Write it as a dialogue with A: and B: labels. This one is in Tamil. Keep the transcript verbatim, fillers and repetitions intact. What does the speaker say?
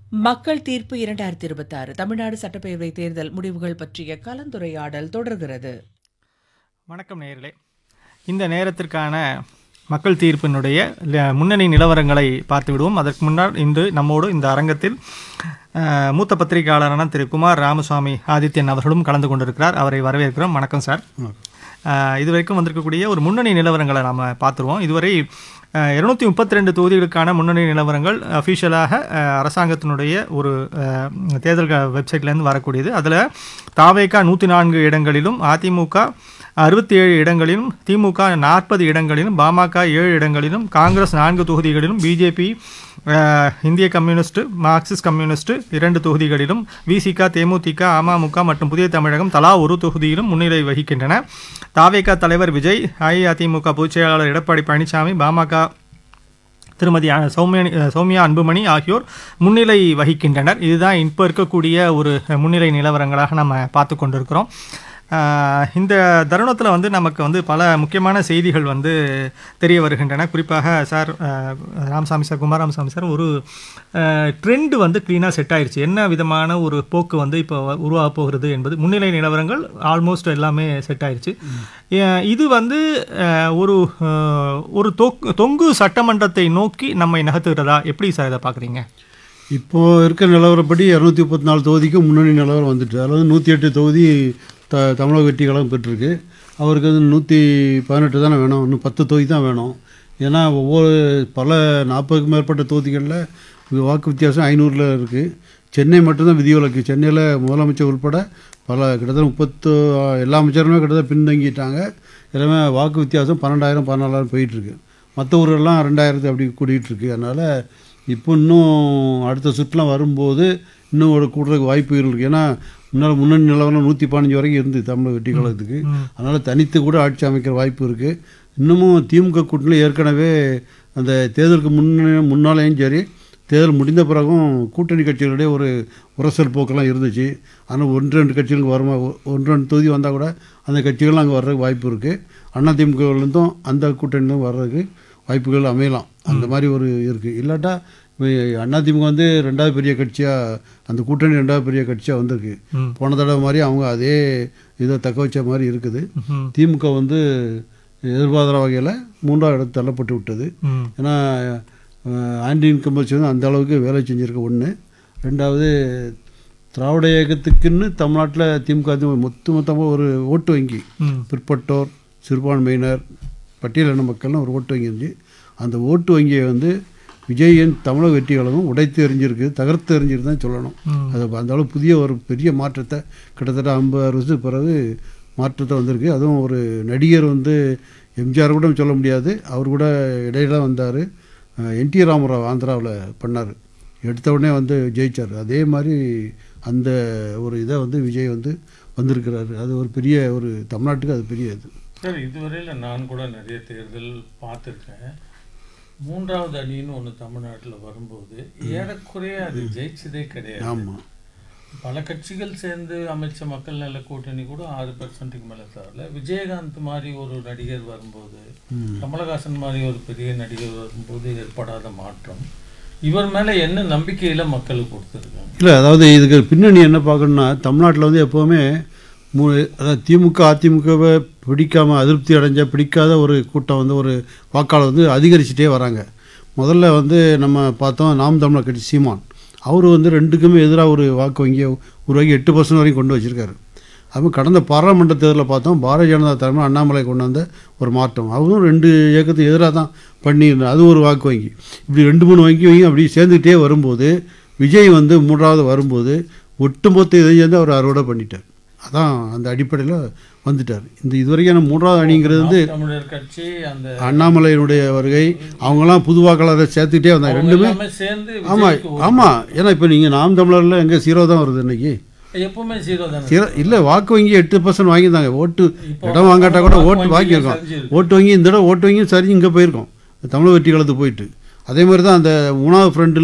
A: மக்கள் தீர்ப்பு இரண்டாயிரத்தி இருபத்தி ஆறு தமிழ்நாடு சட்டப்பேரவை தேர்தல் முடிவுகள் பற்றிய கலந்துரையாடல் தொடர்கிறது.
B: வணக்கம் நேயர்களே, இந்த நேரத்திற்கான மக்கள் தீர்ப்பினுடைய முன்னணி நிலவரங்களை பார்த்து விடுவோம். அதற்கு முன்னால் இன்று நம்மோடு இந்த அரங்கத்தில் மூத்த பத்திரிகையாளரான திரு குமார் ராமசுவாமி ஆதித்யன் அவர்களும் கலந்து கொண்டிருக்கிறார். அவரை வரவேற்கிறோம். வணக்கம் சார். இதுவரைக்கும் வந்திருக்கக்கூடிய ஒரு முன்னணி நிலவரங்களை நாம் பார்த்துருவோம். இதுவரை இருநூற்றி முப்பத்தி ரெண்டு தொகுதிகளுக்கான முன்னணி நிலவரங்கள் அஃபிஷியலாக அரசாங்கத்தினுடைய ஒரு தேர்தல் வெப்சைட்லேருந்து வரக்கூடியது. அதில் தாவேகா நூற்றி நான்கு இடங்களிலும், அதிமுக அறுபத்தி ஏழு இடங்களிலும், திமுக நாற்பது இடங்களிலும், பாமக ஏழு இடங்களிலும், காங்கிரஸ் நான்கு தொகுதிகளிலும், பிஜேபி இந்திய கம்யூனிஸ்ட் மார்க்சிஸ்ட் கம்யூனிஸ்ட் இரண்டு தொகுதிகளிலும், விசிக தேமுதிக அமமுக மற்றும் புதிய தமிழகம் தலா ஒரு தொகுதியிலும் முன்னிலை வகிக்கின்றன. தாவேகா தலைவர் விஜய், அஇஅதிமுக பொதுச் செயலாளர் எடப்பாடி பழனிசாமி, பாமக திருமதி சௌமியா சௌமியா அன்புமணி ஆகியோர் முன்னிலை வகிக்கின்றனர். இதுதான் இப்போ இருக்கக்கூடிய ஒரு முன்னிலை நிலவரங்களாக நம்ம பார்த்து கொண்டிருக்கிறோம். இந்த தருணத்தில் வந்து நமக்கு வந்து பல முக்கியமான செய்திகள் வந்து தெரிய வருகின்றன. குறிப்பாக sir Ramasamy sir Kumar Ramasamy sir ஒரு ட்ரெண்டு வந்து க்ளீனாக செட் ஆயிடுச்சு. என்ன விதமான ஒரு போக்கு வந்து இப்போ உருவாக போகிறது என்பது முன்னிலை நிலவரங்கள் ஆல்மோஸ்ட் எல்லாமே செட் ஆயிடுச்சு. இது வந்து ஒரு ஒரு தொங்கு சட்டமன்றத்தை நோக்கி நம்மை நகர்த்துகிறதா? எப்படி சார் இதை பார்க்குறீங்க?
C: இப்போது இருக்கிற நிலவரப்படி இரநூத்தி முப்பத்தி நாலு தொகுதிக்கு முன்னணி நிலவரம் வந்துட்டு, அதாவது நூற்றி எட்டு தொகுதி த தமிழக வெற்றி கழகம் பெற்றிருக்கு. அவருக்கு வந்து நூற்றி பதினெட்டு தானே வேணும், இன்னும் பத்து தொகுதி தான் வேணும். ஏன்னா ஒவ்வொரு பல நாற்பதுக்கும் மேற்பட்ட தொகுதிகளில் வாக்கு வித்தியாசம் ஐநூறில் இருக்குது. சென்னை மட்டும்தான் விதிவிலக்கு. சென்னையில் முதலமைச்சர் உட்பட பல கிட்டத்தட்ட முப்பத்து எல்லா அமைச்சருமே கிட்டத்தட்ட பின்தங்கிட்டாங்க. எல்லாமே வாக்கு வித்தியாசம் பன்னெண்டாயிரம் பதினாலாயிரம் போயிட்டுருக்கு. மற்ற ஊரெல்லாம் ரெண்டாயிரத்து அப்படி கூட்டிகிட்ருக்கு. அதனால் இப்போ இன்னும் அடுத்த சுற்றுலாம் வரும்போது இன்னும் ஒரு கூடுறதுக்கு வாய்ப்புகள் இருக்குது. ஏன்னா முன்னால் முன்னணி நிலவரம் நூற்றி பதினஞ்சு வரைக்கும் இருந்து தமிழக வெற்றி கழகத்துக்கு. அதனால் தனித்து கூட ஆட்சி அமைக்கிற வாய்ப்பு இருக்குது. இன்னமும் திமுக கூட்டணியில் ஏற்கனவே அந்த தேர்தலுக்கு முன்னே முன்னாலேயும் சரி, தேர்தல் முடிந்த பிறகும் கூட்டணி கட்சிகளுடைய ஒரு உரசல் போக்கெல்லாம் இருந்துச்சு. ஆனால் ஒன்று ரெண்டு கட்சிகளுக்கு வருமா ஒன்று ரெண்டு தொகுதி வந்தால் கூட அந்த கட்சிகள்லாம் அங்கே வர்றதுக்கு வாய்ப்பு இருக்குது. அண்ணா திமுகவிலேருந்தும் அந்த கூட்டணியிலும் வர்றதுக்கு வாய்ப்புகள் அமையலாம். அந்த மாதிரி ஒரு இருக்குது. இல்லாட்டா அதிமுக வந்து ரெண்டாவது பெரிய கட்சியாக, அந்த கூட்டணி ரெண்டாவது பெரிய கட்சியாக வந்திருக்கு. போன தடவை மாதிரி அவங்க அதே இதை தக்க வச்ச மாதிரி இருக்குது. திமுக வந்து எதிர்பார்க்குற வகையில் மூன்றாவது இடத்து தள்ளப்பட்டு விட்டது. ஏன்னா ஆன்டி இன்கம்பல்சி வந்து அந்த அளவுக்கு வேலை செஞ்சுருக்க ஒன்று. ரெண்டாவது திராவிட இயக்கத்துக்குன்னு தமிழ்நாட்டில் திமுக மொத்த மொத்தமாக ஒரு ஓட்டு வங்கி, பிற்பட்டோர் சிறுபான்மையினர் பட்டியலின மக்கள்னு ஒரு ஓட்டு வங்கி இருந்துச்சு. அந்த ஓட்டு வங்கியை வந்து விஜயின் தமிழக வெற்றி கழகம் உடைத்து எறிஞ்சிருக்கு, தகர்த்து எறிஞ்சிருக்கு தான் சொல்லணும். அது அந்த அளவு புதிய ஒரு பெரிய மாற்றத்தை கிட்டத்தட்ட ஐம்பது வருஷத்துக்கு பிறகு மாற்றத்தை வந்திருக்கு. அதுவும் ஒரு நடிகர் வந்து எம்ஜிஆர் கூட சொல்ல முடியாது, அவர் கூட இடையில வந்தார். என் டி ராமராவ் ஆந்திராவில் பண்ணார், எடுத்த உடனே வந்து ஜெயிச்சார். அதே மாதிரி அந்த ஒரு இதை வந்து விஜய் வந்து வந்திருக்கிறாரு. அது ஒரு பெரிய ஒரு தமிழ்நாட்டுக்கு அது பெரிய இது
D: சார். இதுவரையில் நான் கூட நிறைய தேர்தல் பார்த்துருக்கேன். மூன்றாவது அணின்னு ஒன்று தமிழ்நாட்டில் வரும்போது ஏறக்குறைய அது ஜெயிச்சதே கிடையாது.
C: ஆமாம்,
D: பல கட்சிகள் சேர்ந்து அமைச்ச மக்கள் நல கூட்டணி கூட ஆறு பர்சன்ட்டுக்கு மேலே தரல. விஜயகாந்த் மாதிரி ஒரு நடிகர் வரும்போது, கமலஹாசன் மாதிரி ஒரு பெரிய நடிகர் வரும்போது ஏற்படாத மாற்றம் இவர் மேலே என்ன நம்பிக்கையில் மக்களுக்கு கொடுத்துருக்காங்க?
C: இல்லை, அதாவது இதுக்கு பின்னணி என்ன பார்க்கணுன்னா, தமிழ்நாட்டில் வந்து எப்போவுமே மூ அதாவது திமுக அதிமுகவை பிடிக்காமல் அதிருப்தி அடைஞ்ச பிடிக்காத ஒரு கூட்டம் வந்து ஒரு வாக்காளர் வந்து அதிகரிச்சுட்டே வராங்க. முதல்ல வந்து நம்ம பார்த்தோம் நாம் தமிழர் கட்சி சீமான், அவர் வந்து ரெண்டுக்குமே எதிராக ஒரு வாக்கு வங்கியை உருவாக்கி எட்டு பர்சன்ட் வரைக்கும் கொண்டு வச்சுருக்காரு. அதுவும் கடந்த பாராளுமன்ற தேர்தலில் பார்த்தோம் பாரதிய ஜனதா தலைமை அண்ணாமலை கொண்டு வந்த ஒரு மாற்றம், அவரும் ரெண்டு இயக்கத்துக்கு எதிராக தான் பண்ணியிருந்தார். அது ஒரு வாக்கு வங்கி. இப்படி ரெண்டு மூணு வங்கி வங்கி அப்படி சேர்ந்துக்கிட்டே வரும்போது விஜய் வந்து மூன்றாவது வரும்போது ஒட்டுமொத்த இதை சேர்ந்து அவர் அறுவடை பண்ணிட்டார். அதான் அந்த அடிப்படையில் வந்துட்டார். இந்த இதுவரைக்கும் மூன்றாவது அணிங்கிறது வந்து அண்ணாமலையினுடைய வருகை, அவங்களாம் புது வாக்காளரை சேர்த்துக்கிட்டே வந்தாங்க ரெண்டுமே. ஆமாம் ஆமாம் ஏன்னா இப்போ நீங்கள் நாம் தமிழரில் எங்கே ஜீரோ தான் வருது இன்றைக்கி.
D: எப்பவுமே ஜீரோ தான்
C: இல்லை, வாக்கு வங்கி எட்டு பர்சன்ட் வாங்கியிருந்தாங்க. ஓட்டு இடம் வாங்காட்டா கூட ஓட்டு வாங்கியிருக்கோம். ஓட்டு வங்கி இந்த இடம் ஓட்டு வங்கியும் சரி இங்கே போயிருக்கோம், தமிழக வெற்றி கழகத்துக்கு போயிட்டு. அதே மாதிரி தான் அந்த மூணாவது ஃப்ரெண்டில்